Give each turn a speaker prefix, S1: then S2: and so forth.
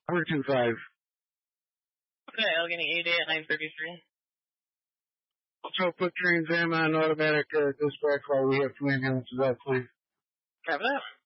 S1: 425.
S2: Okay, Allegheny 88 at 933.
S1: Also put Trans Am on automatic dispatch while we have 2 ambulances out, please.
S2: Copy that.